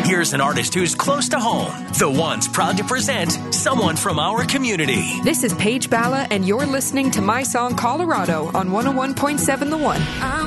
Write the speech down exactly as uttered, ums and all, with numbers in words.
Here's an artist who's close to home. The One's proud to present someone from our community. This is Paige Balla, and you're listening to My Song Colorado on one oh one point seven The One.